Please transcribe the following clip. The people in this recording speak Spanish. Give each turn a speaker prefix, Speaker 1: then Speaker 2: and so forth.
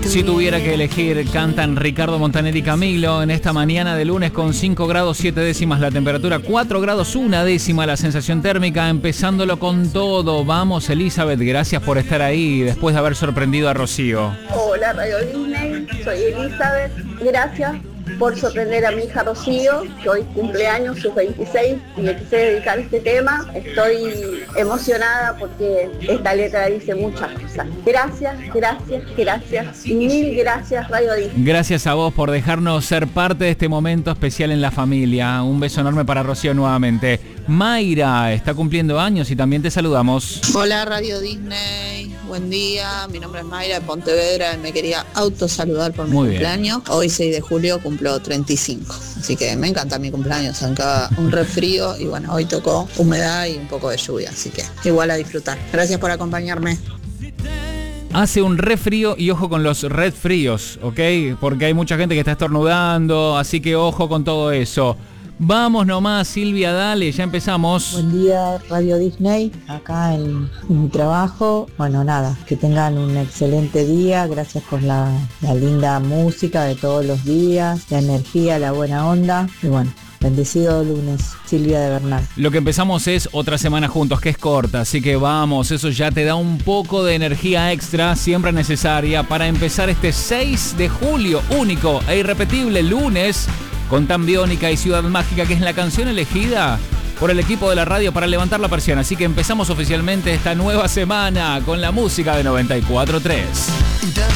Speaker 1: Si tuviera que elegir, cantan Ricardo Montaner y Camilo en esta mañana de lunes con 5 grados 7 décimas la temperatura, 4 grados 1 décima la sensación térmica, empezándolo con todo. Vamos, Elizabeth, gracias por estar ahí después de haber sorprendido a Rocío.
Speaker 2: Hola, Radio Disney, soy Elizabeth. Gracias por sorprender a mi hija Rocío, que hoy cumpleaños, sus 26, y le quise dedicar este tema. Estoy emocionada porque esta letra dice muchas cosas. Gracias, gracias, gracias, mil gracias, Radio Disney.
Speaker 1: Gracias a vos por dejarnos ser parte de este momento especial en la familia. Un beso enorme para Rocío nuevamente. Mayra está cumpliendo años y también te saludamos.
Speaker 3: Hola, Radio Disney, buen día, mi nombre es Mayra de Pontevedra y me quería autosaludar por mi cumpleaños. Hoy 6 de julio cumplo 35, así que me encanta mi cumpleaños, aunque haga un resfrío y bueno, hoy tocó humedad y un poco de lluvia, así que igual a disfrutar. Gracias por acompañarme.
Speaker 1: Hace un resfrío y ojo con los resfríos, ¿ok? Porque hay mucha gente que está estornudando, así que ojo con todo eso. Vamos nomás, Silvia, dale, ya empezamos.
Speaker 4: Buen día, Radio Disney, acá en mi trabajo. Bueno, nada, que tengan un excelente día, gracias por la linda música de todos los días, la energía, la buena onda. Y bueno, bendecido lunes, Silvia de Bernal.
Speaker 1: Lo que empezamos es otra semana juntos, que es corta, así que vamos, eso ya te da un poco de energía extra, siempre necesaria, para empezar este 6 de julio, único e irrepetible lunes, con Tan Biónica y Ciudad Mágica, que es la canción elegida por el equipo de la radio para levantar la persiana. Así que empezamos oficialmente esta nueva semana con la música de 94.3.